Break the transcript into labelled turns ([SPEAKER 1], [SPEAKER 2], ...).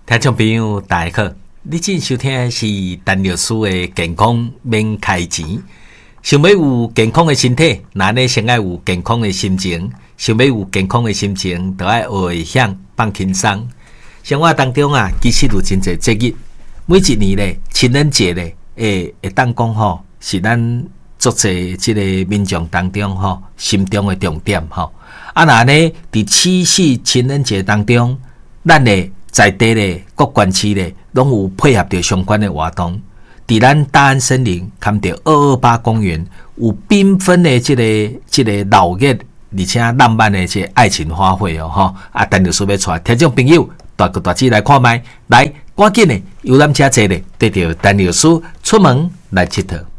[SPEAKER 1] 听众朋友大家好，你正收听的是陈律师的健康免开钱。想要有健康的身体，那你先要有健康的心情。想要有健康的心情，就要学会享放轻松。生活当中啊，其实有真侪节日，每一年咧，情人节咧，会当讲吼，是咱足侪即个民众当中吼，心中的重点吼。啊，那呢，伫七夕情人节当中，咱咧在地咧各县市咧，拢有配合着相关的活动。伫咱大安森林看到228公园，有缤纷的即个闹热而且浪漫的即爱情花卉哦吼。啊，陈律师要带听众朋友大哥大姐来看卖，来赶紧的游览车坐咧，跟着陈律师出门来佚佗。